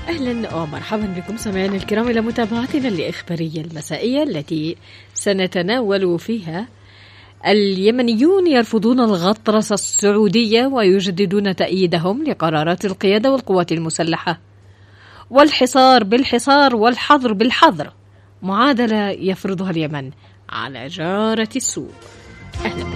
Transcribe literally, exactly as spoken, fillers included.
أهلا ومرحبا بكم سمعنا الكرام إلى متابعتنا الإخبارية المسائية التي سنتناول فيها اليمنيون يرفضون الغطرسة السعودية ويجددون تأييدهم لقرارات القيادة والقوات المسلحة، والحصار بالحصار والحظر بالحظر، معادلة يفرضها اليمن على جارة السوق. أهلا